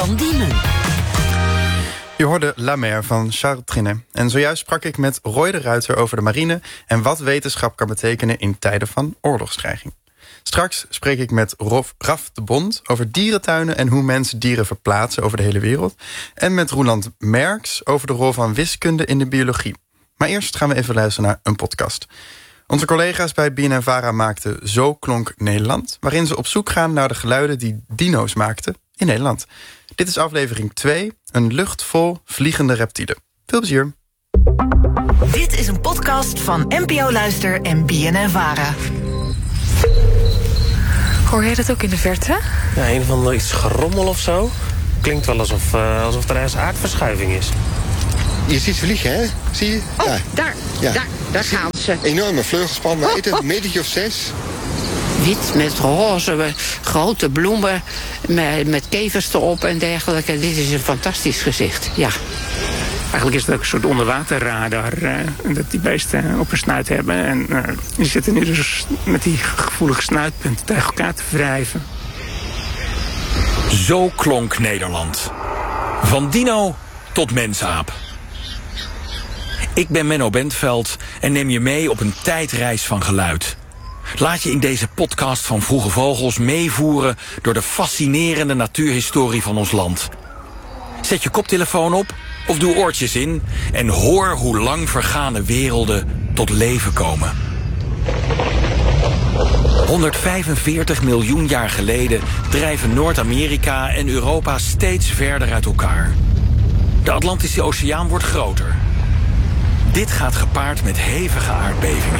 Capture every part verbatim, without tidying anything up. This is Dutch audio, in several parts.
Van Diemen. Je hoorde La Mer van Charles Trenet. En zojuist sprak ik met Roy de Ruiter over de marine en wat wetenschap kan betekenen in tijden van oorlogsdreiging. Straks spreek ik met Rof, Raf de Bond over dierentuinen en hoe mensen dieren verplaatsen over de hele wereld. En met Roeland Merks over de rol van wiskunde in de biologie. Maar eerst gaan we even luisteren naar een podcast. Onze collega's bij B N N Vara maakten Zo klonk Nederland, waarin ze op zoek gaan naar de geluiden die dino's maakten in Nederland. Dit is aflevering twee, een lucht vol vliegende reptielen. Veel plezier. Dit is een podcast van N P O Luister en B N N Vara. Hoor jij dat ook in de verte? Ja, een van de iets gerommel of zo. Klinkt wel alsof, uh, alsof er ergens aardverschuiving is. Je ziet ze vliegen, hè? Zie je? Oh, ja. daar, Ja. daar, daar gaan ze. Enorme vleugelspan, maar Oh, eten, oh. een metertje of zes. Wit met roze, met grote bloemen, met, met kevers erop en dergelijke. Dit is een fantastisch gezicht, ja. Eigenlijk is het ook een soort onderwaterradar, uh, dat die beesten op hun snuit hebben. En uh, die zitten nu dus met die gevoelige snuitpunten tegen elkaar te wrijven. Zo klonk Nederland. Van dino tot mensaap. Ik ben Menno Bentveld en neem je mee op een tijdreis van geluid. Laat je in deze podcast van Vroege Vogels meevoeren door de fascinerende natuurhistorie van ons land. Zet je koptelefoon op of doe oortjes in en hoor hoe lang vergane werelden tot leven komen. honderdvijfenveertig miljoen jaar geleden drijven Noord-Amerika en Europa steeds verder uit elkaar. De Atlantische Oceaan wordt groter. Dit gaat gepaard met hevige aardbevingen.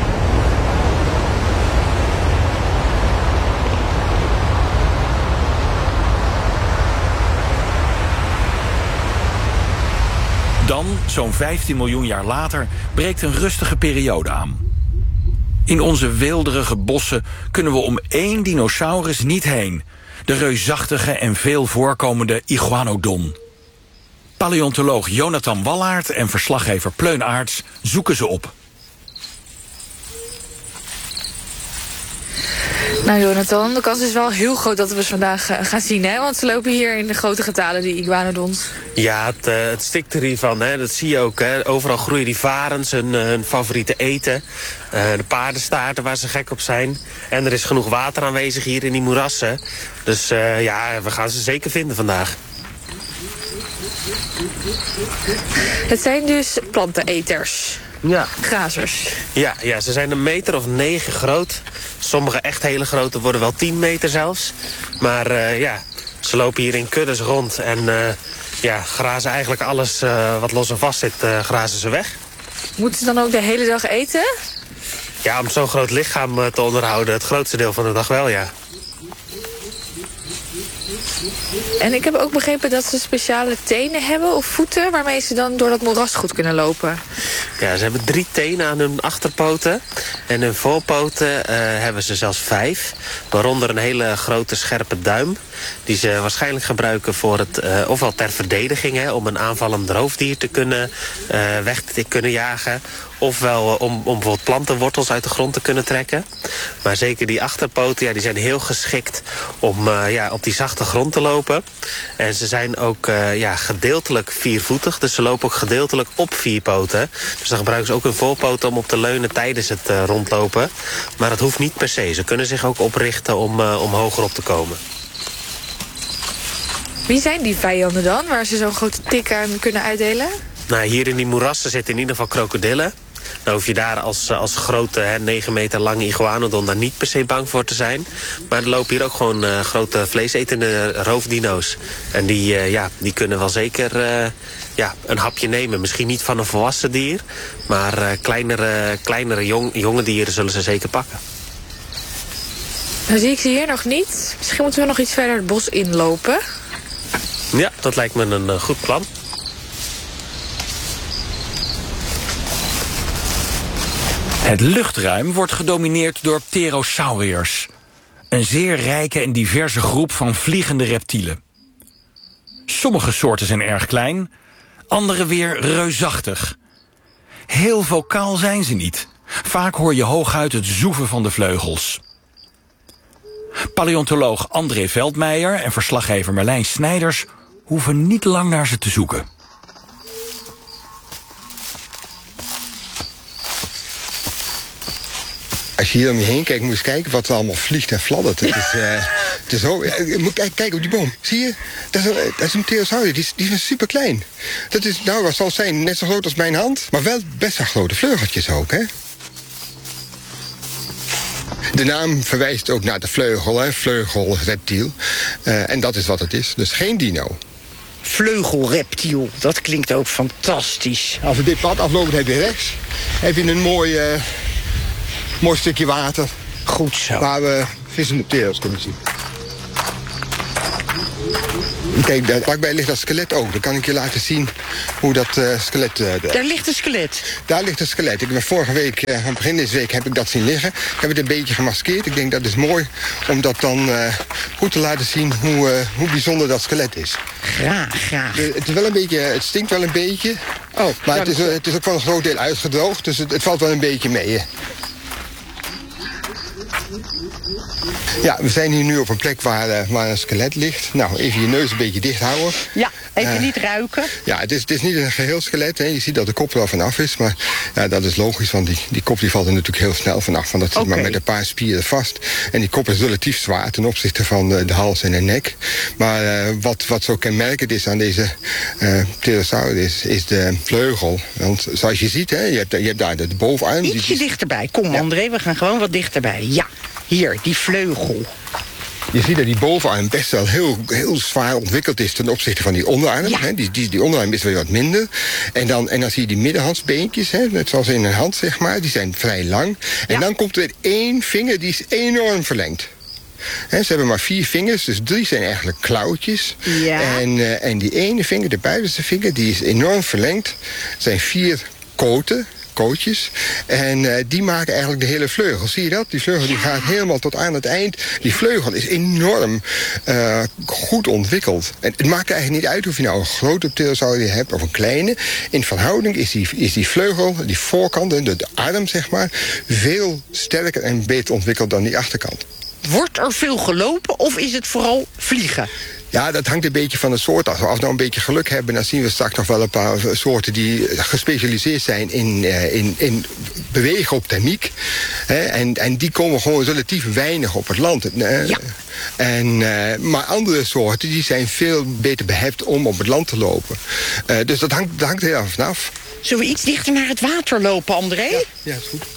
Dan, zo'n vijftien miljoen jaar later, breekt een rustige periode aan. In onze weelderige bossen kunnen we om één dinosaurus niet heen. De reusachtige en veel voorkomende iguanodon. Paleontoloog Jonathan Wallaert en verslaggever Pleun Aarts zoeken ze op. Nou Jonathan, de kans is wel heel groot dat we ze vandaag uh, gaan zien, hè? Want ze lopen hier in de grote getalen, die iguanodons. Ja, het, uh, het stikt er hiervan, hè. Dat zie je ook, hè. Overal groeien die varens, hun, hun favoriete eten. Uh, de paardenstaarten waar ze gek op zijn. En er is genoeg water aanwezig hier in die moerassen. Dus uh, ja, we gaan ze zeker vinden vandaag. Het zijn dus planteneters. Ja. Grazers. Ja, ja, ze zijn een meter of negen groot. Sommige echt hele grote worden wel tien meter zelfs. Maar uh, ja, ze lopen hier in kuddes rond en uh, ja, grazen eigenlijk alles uh, wat los en vast zit, uh, grazen ze weg. Moeten ze dan ook de hele dag eten? Ja, om zo'n groot lichaam uh, te onderhouden, het grootste deel van de dag wel, ja. En ik heb ook begrepen dat ze speciale tenen hebben of voeten waarmee ze dan door dat moeras goed kunnen lopen. Ja, ze hebben drie tenen aan hun achterpoten. En hun voorpoten uh, hebben ze zelfs vijf. Waaronder een hele grote scherpe duim. Die ze waarschijnlijk gebruiken voor het, uh, ofwel ter verdediging, hè, om een aanvallend roofdier te kunnen, uh, weg te kunnen jagen. Ofwel uh, om, om bijvoorbeeld plantenwortels uit de grond te kunnen trekken. Maar zeker die achterpoten, ja, die zijn heel geschikt om uh, ja, op die zachte grond te lopen. En ze zijn ook uh, ja, gedeeltelijk viervoetig. Dus ze lopen ook gedeeltelijk op vier poten. Dus dan gebruiken ze ook hun voorpoten om op te leunen tijdens het uh, rondlopen. Maar dat hoeft niet per se. Ze kunnen zich ook oprichten om, uh, om hoger op te komen. Wie zijn die vijanden dan, waar ze zo'n grote tik aan kunnen uitdelen? Nou, hier in die moerassen zitten in ieder geval krokodillen. Dan hoef je daar als, als grote hè, negen meter lange iguanodon daar niet per se bang voor te zijn. Maar er lopen hier ook gewoon uh, grote vleesetende roofdino's. En die, uh, ja, die kunnen wel zeker uh, ja, een hapje nemen. Misschien niet van een volwassen dier. Maar uh, kleinere, kleinere jong, jonge dieren zullen ze zeker pakken. Nou zie ik ze hier nog niet. Misschien moeten we nog iets verder het bos inlopen. Ja, dat lijkt me een uh, goed plan. Het luchtruim wordt gedomineerd door pterosauriërs. Een zeer rijke en diverse groep van vliegende reptielen. Sommige soorten zijn erg klein, andere weer reusachtig. Heel vocaal zijn ze niet. Vaak hoor je hooguit het zoeven van de vleugels. Paleontoloog André Veldmeijer en verslaggever Merlijn Snijders hoeven niet lang naar ze te zoeken. Als je hier om je heen kijkt, moet je eens kijken wat er allemaal vliegt en fladdert. Het is, uh, het is zo, ja, moet kijken, kijk op die boom. Zie je? Dat is een, dat is een pterosaurus. Die is, die is super klein. Dat is, nou, wat zal het zijn? Net zo groot als mijn hand. Maar wel best wel grote vleugeltjes ook, hè? De naam verwijst ook naar de vleugel, hè? Vleugelreptiel. Uh, en dat is wat het is. Dus geen dino. Vleugelreptiel, dat klinkt ook fantastisch. Als we dit pad aflopen, heb je rechts. Heb je een mooi... Uh, Mooi stukje water. Goed zo. Waar we vissen op teros kunnen zien. Kijk, daar vlakbij ligt dat skelet ook. Dan kan ik je laten zien hoe dat uh, skelet... Uh, daar ligt een skelet? Daar ligt een skelet. Ik ben vorige week, uh, aan het begin deze week, heb ik dat zien liggen. Ik heb het een beetje gemaskeerd. Ik denk dat is mooi om dat dan uh, goed te laten zien hoe, uh, hoe bijzonder dat skelet is. Graag, graag. Uh, het, is wel een beetje, het stinkt wel een beetje. Oh, maar het is, uh, het is ook van een groot deel uitgedroogd. Dus het, het valt wel een beetje mee. Hè. Ja, we zijn hier nu op een plek waar, uh, waar een skelet ligt. Nou, even je neus een beetje dicht houden. Ja, even uh, niet ruiken. Ja, het is, het is niet een geheel skelet. Hè. Je ziet dat de kop er al vanaf is. Maar ja, dat is logisch, want die, die kop die valt er natuurlijk heel snel vanaf. Want dat zit okay. maar met een paar spieren vast. En die kop is relatief zwaar ten opzichte van de, de hals en de nek. Maar uh, wat, wat zo kenmerkend is aan deze uh, pterosaurus is de vleugel. Want zoals je ziet, hè, je, hebt, je hebt daar de bovenarm. Ietsje die... dichterbij. Kom, ja. André, we gaan gewoon wat dichterbij. Ja. Hier, die vleugel. Je ziet dat die bovenarm best wel heel, heel zwaar ontwikkeld is ten opzichte van die onderarm. Ja. Hè? Die, die, die onderarm is weer wat minder. En dan, en dan zie je die middenhandsbeentjes, hè? Net zoals in een hand, zeg maar. Die zijn vrij lang. En ja. dan komt er één vinger, die is enorm verlengd. He, ze hebben maar vier vingers, dus drie zijn eigenlijk klauwtjes. Ja. En, uh, en die ene vinger, de buitenste vinger, die is enorm verlengd. Het zijn vier koten. Kootjes. En uh, die maken eigenlijk de hele vleugel. Zie je dat? Die vleugel die gaat helemaal tot aan het eind. Die vleugel is enorm uh, goed ontwikkeld. En het maakt eigenlijk niet uit of je nou een grote pterosaurus hebt of een kleine. In verhouding is die, is die vleugel, die voorkant, de, de arm zeg maar, veel sterker en beter ontwikkeld dan die achterkant. Wordt er veel gelopen of is het vooral vliegen? Ja, dat hangt een beetje van de soort af. Als we nou een beetje geluk hebben, dan zien we straks nog wel een paar soorten die gespecialiseerd zijn in, in, in bewegen op thermiek. En, en die komen gewoon relatief weinig op het land. Ja. En, maar andere soorten die zijn veel beter behept om op het land te lopen. Dus dat hangt, dat hangt heel erg vanaf. Zullen we iets dichter naar het water lopen, André? Ja, ja, is goed.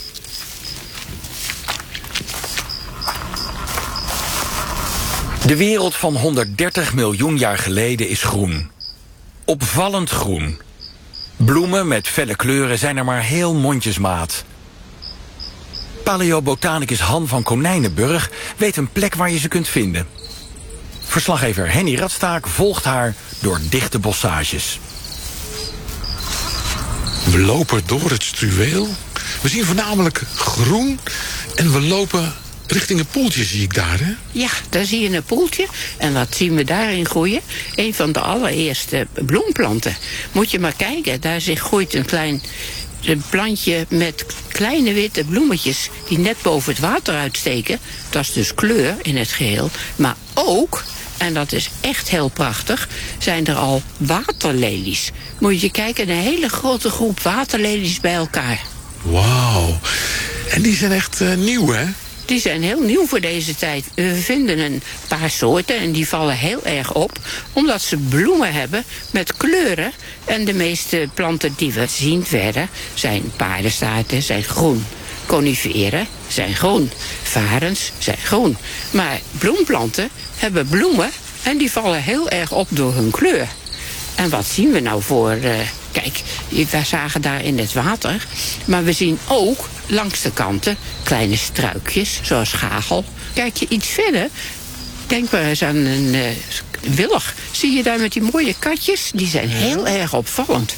De wereld van honderddertig miljoen jaar geleden is groen. Opvallend groen. Bloemen met felle kleuren zijn er maar heel mondjesmaat. Paleobotanicus Han van Konijnenburg weet een plek waar je ze kunt vinden. Verslaggever Henny Radstaak volgt haar door dichte bossages. We lopen door het struweel. We zien voornamelijk groen en we lopen richting een poeltje, zie ik daar, hè? Ja, daar zie je een poeltje. En wat zien we daarin groeien? Een van de allereerste bloemplanten. Moet je maar kijken, daar zich groeit een klein een plantje met kleine witte bloemetjes die net boven het water uitsteken. Dat is dus kleur in het geheel. Maar ook, en dat is echt heel prachtig, zijn er al waterlelies. Moet je kijken, een hele grote groep waterlelies bij elkaar. Wauw. En die zijn echt uh, nieuw, hè? Die zijn heel nieuw voor deze tijd. We vinden een paar soorten en die vallen heel erg op, omdat ze bloemen hebben met kleuren. En de meeste planten die we zien verder zijn paardenstaarten, zijn groen. Coniferen zijn groen. Varens zijn groen. Maar bloemplanten hebben bloemen en die vallen heel erg op door hun kleur. En wat zien we nou voor... Uh, kijk, wij zagen daar in het water. Maar we zien ook langs de kanten kleine struikjes, zoals gagel. Kijk je iets verder, denk maar eens aan een uh, wilg. Zie je daar met die mooie katjes? Die zijn heel erg opvallend.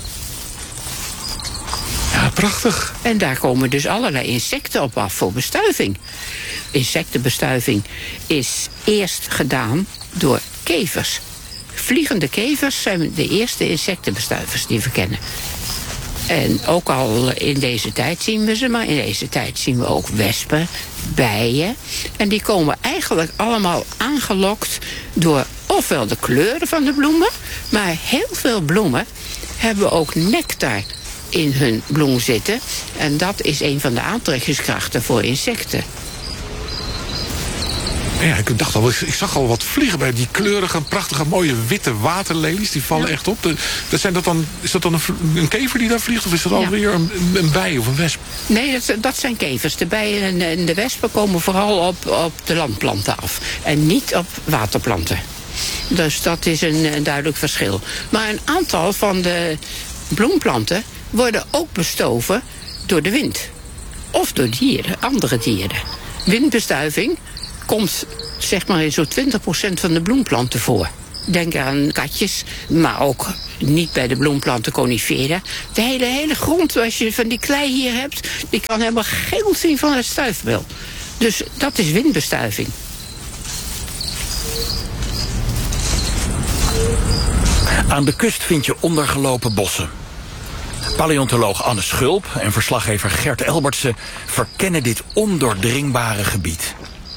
Ja, prachtig. En daar komen dus allerlei insecten op af voor bestuiving. Insectenbestuiving is eerst gedaan door kevers. Vliegende kevers zijn de eerste insectenbestuivers die we kennen. En ook al in deze tijd zien we ze, maar in deze tijd zien we ook wespen, bijen. En die komen eigenlijk allemaal aangelokt door ofwel de kleuren van de bloemen, maar heel veel bloemen hebben ook nectar in hun bloem zitten. En dat is een van de aantrekkingskrachten voor insecten. Ja, ik dacht al, ik zag al wat vliegen bij die kleurige, prachtige, mooie witte waterlelies. Die vallen ja. echt op. Dat zijn dat dan, is dat dan een, een kever die daar vliegt? Of is dat ja. alweer een, een bij of een wesp? Nee, dat, dat zijn kevers. De bijen en, en de wespen komen vooral op, op de landplanten af. En niet op waterplanten. Dus dat is een, een duidelijk verschil. Maar een aantal van de bloemplanten worden ook bestoven door de wind. Of door dieren, andere dieren. Windbestuiving komt zeg maar in zo'n twintig procent van de bloemplanten voor. Denk aan katjes, maar ook niet bij de bloemplanten conifera. De hele, hele grond, als je van die klei hier hebt, die kan helemaal geel zien van het stuifmeel. Dus dat is windbestuiving. Aan de kust vind je ondergelopen bossen. Paleontoloog Anne Schulp en verslaggever Gert Elbertsen verkennen dit ondoordringbare gebied.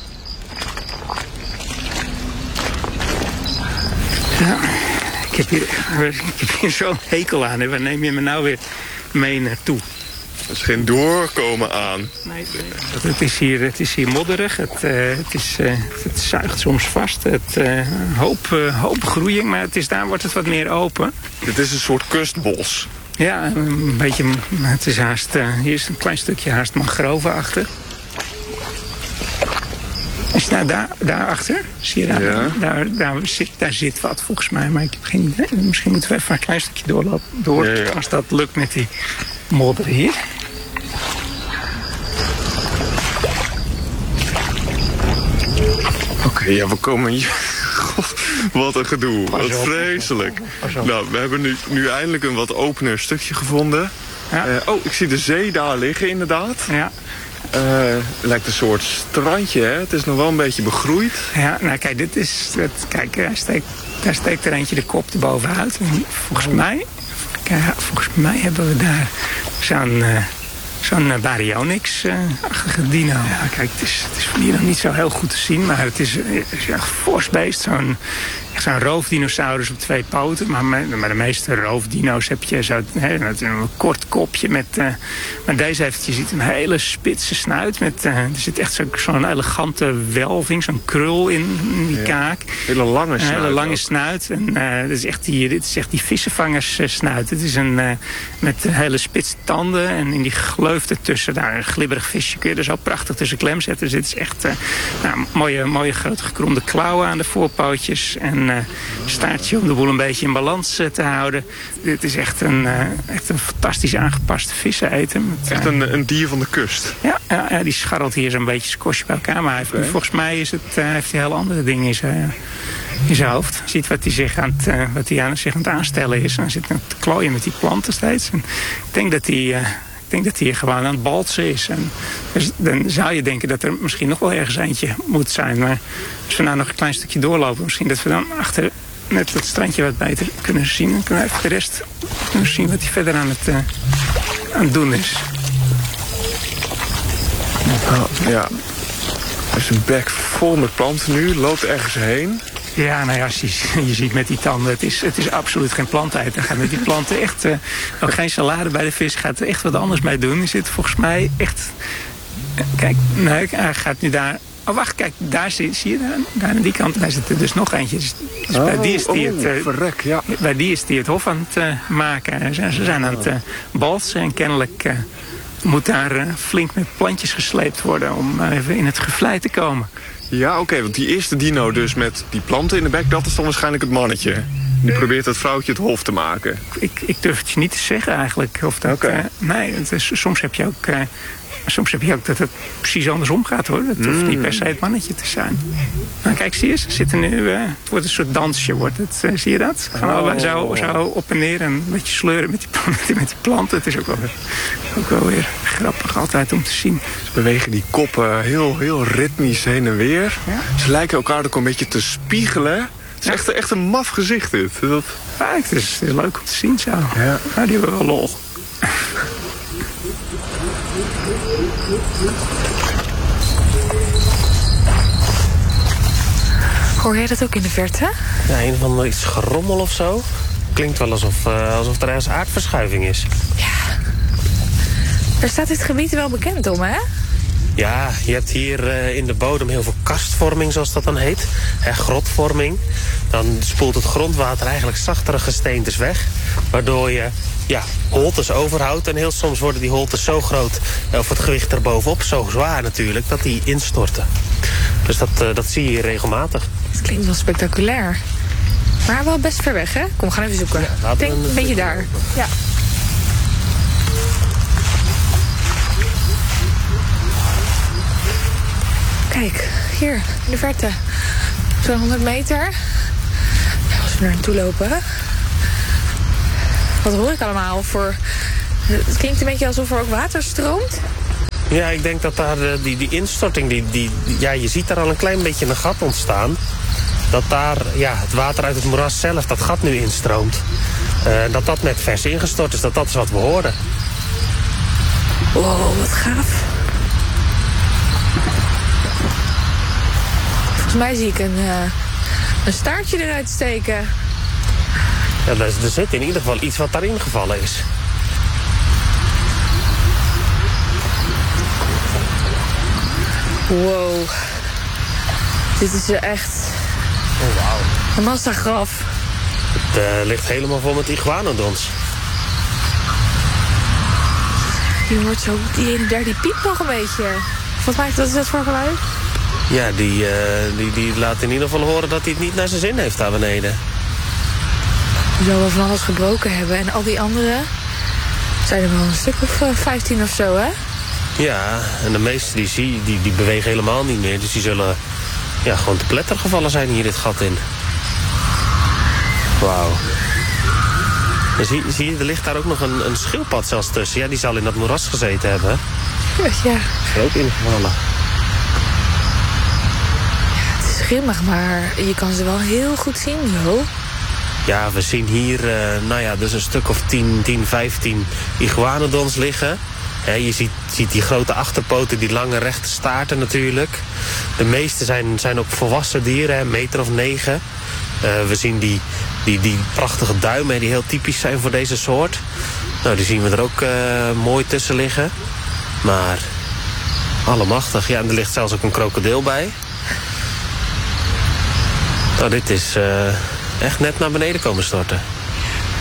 Ja, ik heb hier, ik heb hier zo'n hekel aan. Waar neem je me nou weer mee naartoe? Er is geen doorkomen aan. Nee, het is hier, het is hier modderig. Het, uh, het, is, uh, het zuigt soms vast. Het uh, hoop, uh, hoop groeiing, maar het is, daar wordt het wat meer open. Dit is een soort kustbos. Ja, een beetje. Het is haast. Uh, hier is een klein stukje haast mangrovenachtig. Is nou daar, daarachter? Zie je daar? Ja. Daar, daar, zit, daar zit wat volgens mij, maar ik heb geen idee. Misschien moeten we even een klein stukje doorlopen. Door, ja, ja. Als dat lukt met die modder hier. Oké, okay, ja, we komen hier. God, wat een gedoe. Pas wat op, vreselijk. pas op. Nou, we hebben nu, nu eindelijk een wat opener stukje gevonden. Ja. Uh, oh, ik zie de zee daar liggen inderdaad. Ja. Uh, lijkt een soort strandje, hè? Het is nog wel een beetje begroeid. Ja, nou kijk, dit is. Het, kijk, daar steekt, daar steekt er eentje de kop erbovenuit. En volgens mij. Kijk, volgens mij hebben we daar zo'n. Uh, Zo'n uh, baryonyx-achtige dino. Ja, kijk, het is, het is van hier nog niet zo heel goed te zien, maar het is, is een fors beest. Zo'n zo'n roofdinosaurus op twee poten. Maar, maar de meeste roofdino's heb je zo, he, een kort kopje. Met, uh, maar deze heeft, je ziet een hele spitse snuit. Met, uh, er zit echt zo, zo'n elegante welving, zo'n krul in, in die ja, kaak. Hele lange snuit. Een hele lange ook. snuit. En, uh, dit, is echt die, dit is echt die vissenvangerssnuit. Het is een uh, met hele spitse tanden en in die gleuf ertussen. Daar een glibberig visje kun je er zo prachtig tussen klem zetten. Dus dit is echt uh, nou, mooie, mooie grote gekromde klauwen aan de voorpootjes. En uh, staartje om de boel een beetje in balans uh, te houden. Dit is echt een, uh, echt een fantastisch aangepaste visseneter. Met, uh, echt een, een dier van de kust. Ja, ja, ja, die scharrelt hier zo'n beetje squash bij elkaar. Maar hij heeft, okay. volgens mij is het, uh, heeft hij heel andere dingen in zijn, uh, in zijn hoofd. Je ziet wat hij zich aan het, uh, wat hij aan, zich aan het aanstellen is. Hij zit aan te klooien met die planten steeds. En ik denk dat hij... Uh, Ik denk dat hij hier gewoon aan het baltsen is. En dus dan zou je denken dat er misschien nog wel ergens eentje moet zijn. Maar als we nou nog een klein stukje doorlopen, misschien dat we dan achter net dat strandje wat beter kunnen zien. Dan kunnen we even de rest kunnen zien wat hij verder aan het, uh, aan het doen is. Oh, ja. Er is een bek vol met planten nu. Loopt ergens heen. Ja, nou ja, je, je ziet met die tanden, het is, het is absoluut geen plantenheid. Dan gaat met die planten echt, uh, ook geen salade bij de vis, gaat er echt wat anders mee doen. Die zit volgens mij echt, uh, kijk, nee, hij gaat nu daar, oh wacht, kijk, daar zie, zie je, daar, daar aan die kant, daar zit er dus nog eentje. Dus, dus oh, bij die is die oh, het, uh, verrek, ja. bij die is die het hof aan het uh, maken. Ze, ze zijn aan het uh, balsen en kennelijk uh, moet daar uh, flink met plantjes gesleept worden om uh, even in het gevlei te komen. Ja, oké, okay, want die eerste dino dus met die planten in de bek, dat is dan waarschijnlijk het mannetje. Die probeert het vrouwtje het hof te maken. Ik, ik durf het je niet te zeggen eigenlijk. Of dat, okay. uh, nee, het is, soms heb je ook... Uh, soms heb je ook dat het precies andersom gaat, hoor. Het hoeft mm. niet per se het mannetje te zijn. Nou, kijk, zie je, ze zitten nu... Uh, het wordt een soort dansje, wordt het. Uh, zie je dat? Gaan oh. allebei zo, zo op en neer en een beetje sleuren met die, met, met die planten. Het is ook wel, weer, ook wel weer grappig altijd om te zien. Ze bewegen die koppen heel, heel ritmisch heen en weer. Ja? Ze lijken elkaar ook een beetje te spiegelen. Het is ja. echt, echt een maf gezicht, dit. Dat... Ja, het is, het is leuk om te zien zo. Ja. Nou, die hebben wel lol. Hoor jij dat ook in de verte? Ja, een of ander iets gerommel of zo. Klinkt wel alsof, uh, alsof er ergens aardverschuiving is. Ja. Daar staat dit gebied wel bekend om, hè? Ja, je hebt hier uh, in de bodem heel veel karstvorming, zoals dat dan heet. Hè, grotvorming. Dan spoelt het grondwater eigenlijk zachtere gesteentes weg. Waardoor je ja, holtes overhoudt. En heel soms worden die holtes zo groot, of het gewicht erbovenop zo zwaar natuurlijk, dat die instorten. Dus dat, uh, dat zie je hier regelmatig. Het klinkt wel spectaculair. Maar wel best ver weg, hè? Kom, we gaan even zoeken. Ja, Ik denk een, een beetje daar. Ja. Kijk, hier, in de verte. Zo'n honderd meter. Als we naar naartoe lopen. Wat hoor ik allemaal voor... Het klinkt een beetje alsof er ook water stroomt. Ja, ik denk dat daar uh, die, die instorting... Die, die, ja, je ziet daar al een klein beetje een gat ontstaan. Dat daar ja, het water uit het moeras zelf, dat gat nu instroomt. Uh, dat dat net vers ingestort is, dat dat is wat we hoorden. Wow, wat gaaf. Volgens mij zie ik een, uh, een staartje eruit steken. Ja, er, er zit in ieder geval iets wat daarin gevallen is. Wow. Dit is echt... Oh, wauw. Een massagraf. Het uh, ligt helemaal vol met iguanodons. Je hoort zo, die ene daar, die piept nog een beetje. Wat maakt dat, is dat voor geluid? Ja, die, uh, die, die laat in ieder geval horen dat hij het niet naar zijn zin heeft daar beneden. Die zou wel van alles gebroken hebben. En al die anderen zijn er wel een stuk of uh, vijftien of zo, hè? Ja, en de meeste die zie die, die bewegen helemaal niet meer. Dus die zullen ja, gewoon te pletter gevallen zijn hier dit gat in. Wauw. En zie, zie je, er ligt daar ook nog een, een schildpad zelfs tussen. Ja, die zal in dat moeras gezeten hebben. Ja. Is er ook ingevallen. Ja, het is grimmig, maar je kan ze wel heel goed zien, Jo. Ja, we zien hier, uh, nou ja, dus een stuk of tien, tien, vijftien iguanodons liggen. He, je ziet, ziet die grote achterpoten, die lange rechte staarten natuurlijk. De meeste zijn, zijn ook volwassen dieren, een meter of negen. Uh, we zien die, die, die prachtige duimen die heel typisch zijn voor deze soort. Nou, die zien we er ook uh, mooi tussen liggen. Maar allemachtig. Ja, en er ligt zelfs ook een krokodil bij. Nou, dit is uh, echt net naar beneden komen storten.